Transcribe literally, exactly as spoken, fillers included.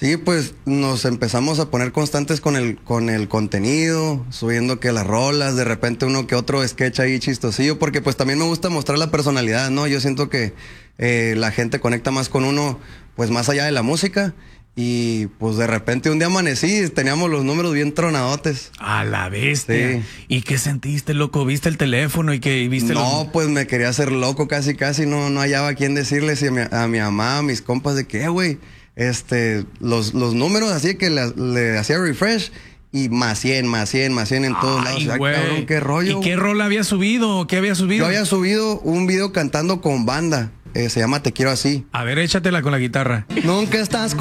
Sí, pues nos empezamos a poner constantes con el, con el contenido, subiendo que las rolas, de repente uno que otro sketch ahí chistosillo, porque pues también me gusta mostrar la personalidad, ¿no? Yo siento que eh, la gente conecta más con uno, pues más allá de la música. Y pues de repente un día amanecí, teníamos los números bien tronadotes. A la bestia. Sí. ¿Y qué sentiste, loco? ¿Viste el teléfono y qué viste? No, los... pues me quería hacer loco casi, casi, no, no hallaba a quién decirles y a mi, a mi mamá, a mis compas de que, güey, este, los, los números así que le, le hacía refresh y más cien, más cien, más cien en todos Ay, lados. güey. Cabrón, qué rollo. ¿Y qué rol había subido? ¿Qué había subido? Yo había subido un video cantando con banda, eh, se llama Te Quiero Así. A ver, échatela con la guitarra. Nunca estás